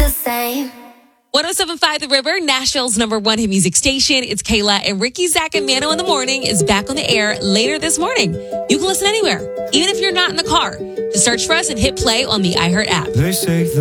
same. 107.5 The River, Nashville's #1 hit music station. It's Kayla and Ricky, Zach, and Mano in the Morning is back on the air later this morning. You can listen anywhere, even if you're not in the car. Just search for us and hit play on the iHeart app. They say